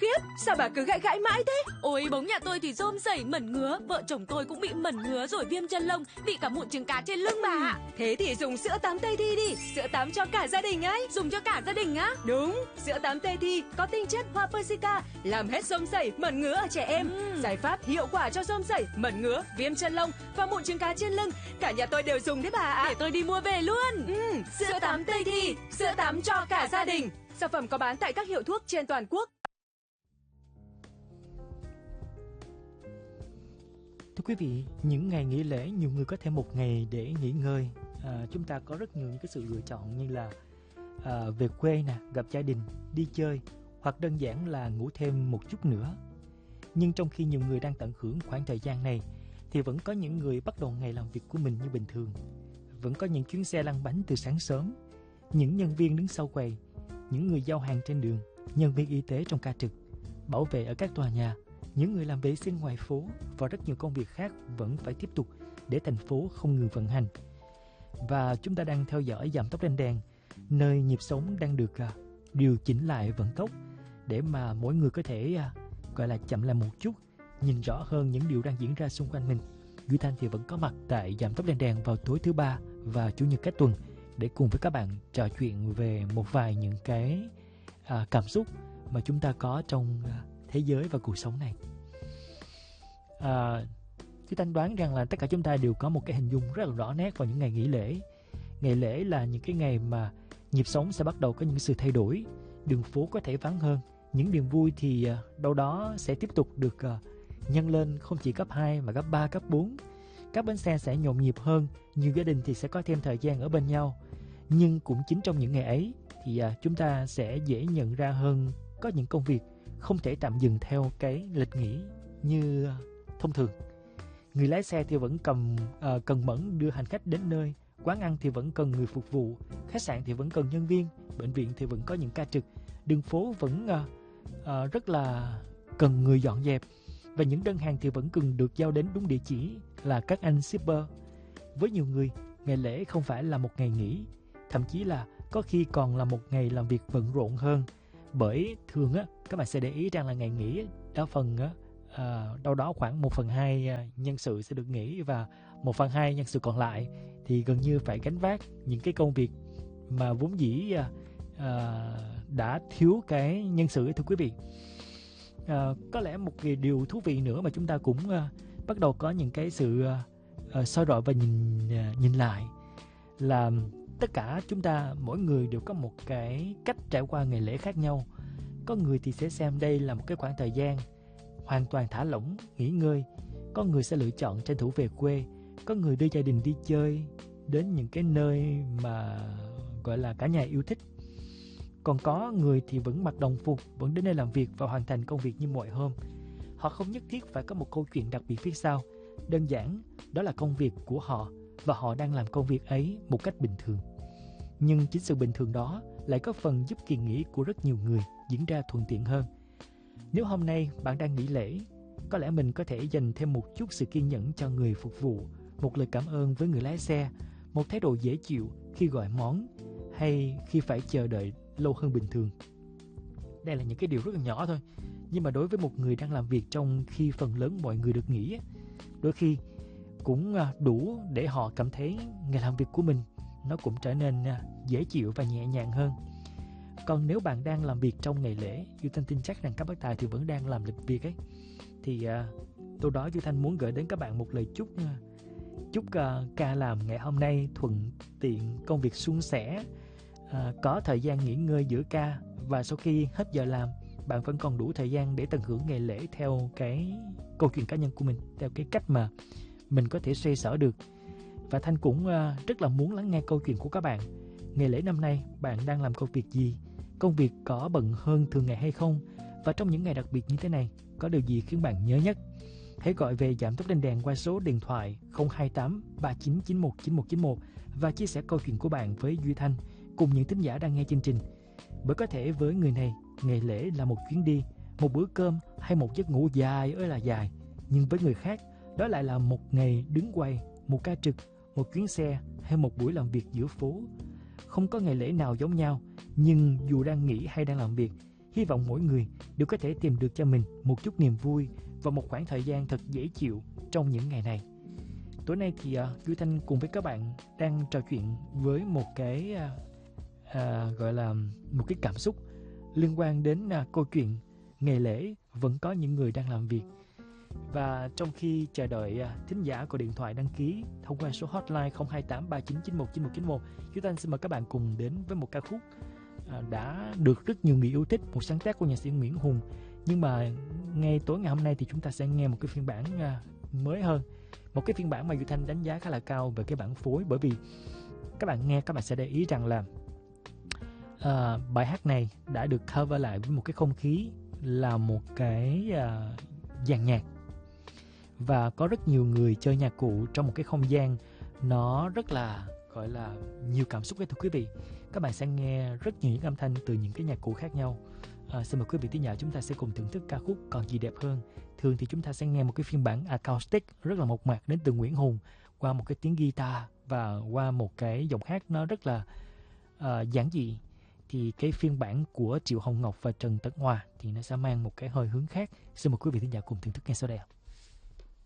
khiếp, sao bà cứ gãi gãi mãi thế? Ôi bóng nhà tôi thì rôm rẩy mẩn ngứa, vợ chồng tôi cũng bị mẩn ngứa rồi viêm chân lông, bị cả mụn trứng cá trên lưng bà ạ. Thế thì dùng sữa tắm Tây Thi đi, sữa tắm cho cả gia đình ấy. Dùng cho cả gia đình á? Đúng, sữa tắm Tây Thi có tinh chất hoa Persica, làm hết rôm rẩy, mẩn ngứa ở trẻ em. Giải pháp hiệu quả cho rôm rẩy, mẩn ngứa, viêm chân lông và mụn trứng cá trên lưng. Cả nhà tôi đều dùng đấy bà ạ. Để tôi đi mua về luôn. Sữa tắm Tây Thi, sữa tắm cho cả gia đình. Sản phẩm có bán tại các hiệu thuốc trên toàn quốc. Thưa quý vị, những ngày nghỉ lễ nhiều người có thêm một ngày để nghỉ ngơi. Chúng ta có rất nhiều những cái sự lựa chọn như là về quê nè, gặp gia đình, đi chơi hoặc đơn giản là ngủ thêm một chút nữa. Nhưng trong khi nhiều người đang tận hưởng khoảng thời gian này thì vẫn có những người bắt đầu ngày làm việc của mình như bình thường. Vẫn có những chuyến xe lăn bánh từ sáng sớm, những nhân viên đứng sau quầy, những người giao hàng trên đường, nhân viên y tế trong ca trực, bảo vệ ở các tòa nhà, những người làm vệ sinh ngoài phố và rất nhiều công việc khác vẫn phải tiếp tục để thành phố không ngừng vận hành. Và chúng ta đang theo dõi Giảm tốc lên đèn, nơi nhịp sống đang được điều chỉnh lại vận tốc để mà mỗi người có thể gọi là chậm lại một chút, nhìn rõ hơn những điều đang diễn ra xung quanh mình. Duy Thanh thì vẫn có mặt tại Giảm tốc lên đèn vào tối thứ Ba và Chủ nhật cách tuần để cùng với các bạn trò chuyện về một vài những cái cảm xúc mà chúng ta có trong thế giới và cuộc sống này. Duy Thanh đoán rằng là tất cả chúng ta đều có một cái hình dung rất là rõ nét vào những ngày nghỉ lễ. Ngày lễ là những cái ngày mà nhịp sống sẽ bắt đầu có những sự thay đổi, đường phố có thể vắng hơn, những niềm vui thì đâu đó sẽ tiếp tục được nhân lên không chỉ gấp 2 mà gấp 3, gấp 4. Các bến xe sẽ nhộn nhịp hơn, nhiều gia đình thì sẽ có thêm thời gian ở bên nhau. Nhưng cũng chính trong những ngày ấy thì chúng ta sẽ dễ nhận ra hơn có những công việc không thể tạm dừng theo cái lịch nghỉ như thông thường. Người lái xe thì vẫn cần mẫn đưa hành khách đến nơi, quán ăn thì vẫn cần người phục vụ, khách sạn thì vẫn cần nhân viên, bệnh viện thì vẫn có những ca trực, đường phố vẫn rất là cần người dọn dẹp, và những đơn hàng thì vẫn cần được giao đến đúng địa chỉ là các anh shipper. Với nhiều người, ngày lễ không phải là một ngày nghỉ, thậm chí là có khi còn là một ngày làm việc bận rộn hơn. Bởi thường các bạn sẽ để ý rằng là ngày nghỉ đa phần đâu đó khoảng 1/2 nhân sự sẽ được nghỉ, và 1/2 nhân sự còn lại thì gần như phải gánh vác những cái công việc mà vốn dĩ đã thiếu cái nhân sự. Thưa quý vị, có lẽ một cái điều thú vị nữa mà chúng ta cũng bắt đầu có những cái sự soi rọi và nhìn lại là tất cả chúng ta, mỗi người đều có một cái cách trải qua ngày lễ khác nhau. Có người thì sẽ xem đây là một cái khoảng thời gian hoàn toàn thả lỏng, nghỉ ngơi. Có người sẽ lựa chọn tranh thủ về quê. Có người đưa gia đình đi chơi đến những cái nơi mà gọi là cả nhà yêu thích. Còn có người thì vẫn mặc đồng phục, vẫn đến nơi làm việc và hoàn thành công việc như mọi hôm. Họ không nhất thiết phải có một câu chuyện đặc biệt phía sau. Đơn giản, đó là công việc của họ và họ đang làm công việc ấy một cách bình thường. Nhưng chính sự bình thường đó lại có phần giúp kỳ nghỉ của rất nhiều người diễn ra thuận tiện hơn. Nếu hôm nay bạn đang nghỉ lễ, có lẽ mình có thể dành thêm một chút sự kiên nhẫn cho người phục vụ, một lời cảm ơn với người lái xe, một thái độ dễ chịu khi gọi món hay khi phải chờ đợi lâu hơn bình thường. Đây là những cái điều rất là nhỏ thôi, nhưng mà đối với một người đang làm việc trong khi phần lớn mọi người được nghỉ, đôi khi cũng đủ để họ cảm thấy ngày làm việc của mình nó cũng trở nên dễ chịu và nhẹ nhàng hơn. Còn nếu bạn đang làm việc trong ngày lễ, Duy Thanh tin chắc rằng các bác tài thì vẫn đang làm lịch việc ấy, thì từ đó Duy Thanh muốn gửi đến các bạn một lời chúc ca làm ngày hôm nay thuận tiện, công việc suôn sẻ, có thời gian nghỉ ngơi giữa ca, và sau khi hết giờ làm bạn vẫn còn đủ thời gian để tận hưởng ngày lễ theo cái câu chuyện cá nhân của mình, theo cái cách mà mình có thể xoay sở được. Và Thanh cũng rất là muốn lắng nghe câu chuyện của các bạn. Ngày lễ năm nay bạn đang làm công việc gì? Công việc có bận hơn thường ngày hay không? Và trong những ngày đặc biệt như thế này, có điều gì khiến bạn nhớ nhất? Hãy gọi về Giảm tốc lên đèn qua số điện thoại 028 3991 9191 và chia sẻ câu chuyện của bạn với Duy Thanh cùng những thính giả đang nghe chương trình. Bởi có thể với người này, ngày lễ là một chuyến đi, một bữa cơm hay một giấc ngủ dài ơi là dài. Nhưng với người khác, đó lại là một ngày đứng quầy, một ca trực, một chuyến xe hay một buổi làm việc giữa phố. Không có ngày lễ nào giống nhau, nhưng dù đang nghỉ hay đang làm việc, Hy vọng mỗi người đều có thể tìm được cho mình một chút niềm vui và một khoảng thời gian thật dễ chịu trong những ngày này. Tối nay thì Duy Thanh cùng với các bạn đang trò chuyện với một cái gọi là một cái cảm xúc liên quan đến câu chuyện ngày lễ vẫn có những người đang làm việc. Và trong khi chờ đợi thính giả của điện thoại đăng ký thông qua số hotline 0283999191, Duy Thanh xin mời các bạn cùng đến với một ca khúc đã được rất nhiều người yêu thích, một sáng tác của nhạc sĩ Nguyễn Hùng. Nhưng mà ngay tối ngày hôm nay thì chúng ta sẽ nghe một cái phiên bản mới hơn, một cái phiên bản mà Duy Thanh đánh giá khá là cao về cái bản phối, bởi vì các bạn nghe các bạn sẽ để ý rằng là bài hát này đã được cover lại với một cái không khí là một cái dàn nhạc, và có rất nhiều người chơi nhạc cụ trong một cái không gian nó rất là gọi là nhiều cảm xúc. Thưa quý vị, các bạn sẽ nghe rất nhiều những âm thanh từ những cái nhạc cụ khác nhau. Xin mời quý vị thính giả chúng ta sẽ cùng thưởng thức ca khúc Còn Gì Đẹp Hơn. Thường thì chúng ta sẽ nghe một cái phiên bản acoustic rất là mộc mạc đến từ Nguyễn Hùng, qua một cái tiếng guitar và qua một cái giọng hát nó rất là giản dị. Thì cái phiên bản của Triệu Hồng Ngọc và Trần Tấn Hòa thì nó sẽ mang một cái hơi hướng khác. Xin mời quý vị thính giả cùng thưởng thức ngay sau đây.